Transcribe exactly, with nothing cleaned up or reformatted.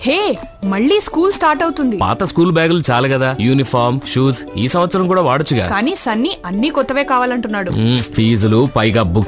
హే, మళ్ళీ school start అవుతుంది. పాత స్కూల్ బ్యాగులు చాలు కదా, యూనిఫామ్ షూస్ ఈ సంవత్సరం కూడా వాడొచ్చుగా. కానీ సన్నీ అన్ని కొత్తవే కావాలంటున్నాడు. మ్మ్, ఫీజులు పైగా బుక్స్